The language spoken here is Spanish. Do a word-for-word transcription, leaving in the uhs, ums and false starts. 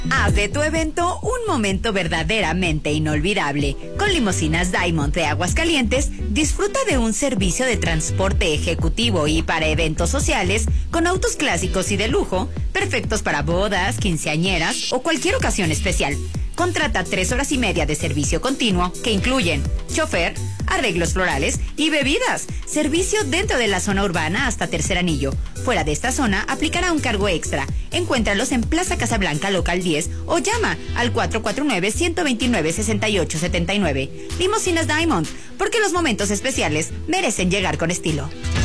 Haz de tu evento un momento verdaderamente inolvidable. Con Limusinas Diamond de Aguascalientes, disfruta de un servicio de transporte ejecutivo y para eventos sociales con autos clásicos y de lujo, perfectos para bodas, quinceañeras o cualquier ocasión especial. Contrata tres horas y media de servicio continuo que incluyen chofer, arreglos florales y bebidas. Servicio dentro de la zona urbana hasta Tercer Anillo. Fuera de esta zona aplicará un cargo extra. Encuéntralos en Plaza Casablanca, local diez o llama al cuatro cuatro nueve, uno dos nueve, seis ocho siete nueve. Limusinas Diamond, porque los momentos especiales merecen llegar con estilo.